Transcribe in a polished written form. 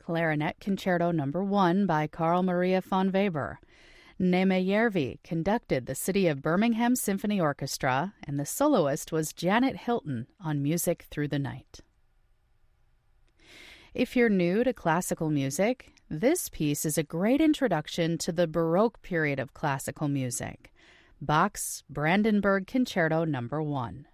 Clarinet Concerto No. 1 by Carl Maria von Weber. Neeme Järvi conducted the City of Birmingham Symphony Orchestra, and the soloist was Janet Hilton on Music Through the Night. If you're new to classical music, this piece is a great introduction to the Baroque period of classical music. Bach's Brandenburg Concerto No. 1.